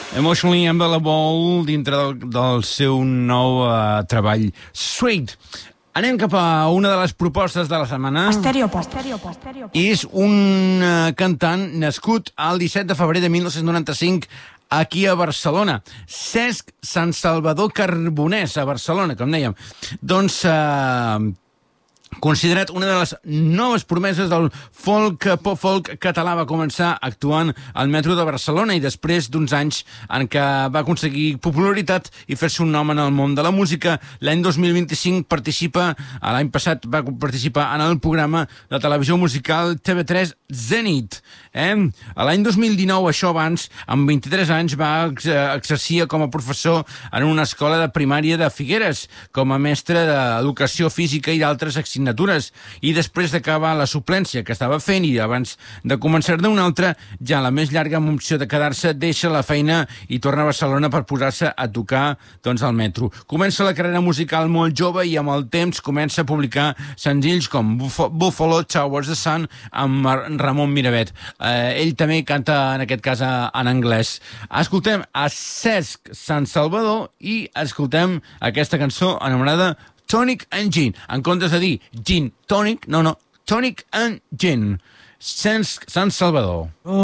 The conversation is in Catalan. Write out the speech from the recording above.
Emotionally Unavailable dintre del seu nou treball Sweet. Anem cap a una de les propostes de la setmana. Estereopop. És un cantant nascut el 17 de febrer de 1995 aquí a Barcelona. Cesc Sant Salvador Carbonès, a Barcelona, com dèiem. Doncs considerat una de les noves promeses del pop-folk català, va començar actuant al metro de Barcelona i després d'uns anys en què va aconseguir popularitat i fer-se un nom en el món de la música, l'any 2025 l'any passat va participar en el programa de televisió musical TV3 Zenit. L'any 2019, això abans, amb 23 anys, va exercir com a professor en una escola de primària de Figueres, com a mestre d'educació física i d'altres assignatures, i després d'acabar la suplència que estava fent i abans de començar-ne una altra, ja la més llarga amb opció de quedar-se, deixa la feina i torna a Barcelona per posar-se a tocar al metro. Comença la carrera musical molt jove i amb el temps comença a publicar senzills com Buffalo, Towers the Sun, amb Ramon Miravet. Ell també canta, en aquest cas, en anglès. Escoltem a Cesc Sant Salvador i escoltem aquesta cançó anomenada Tonic and Gin. En comptes de dir gin tonic, no, Tonic and Gin. Cesc Sant Salvador.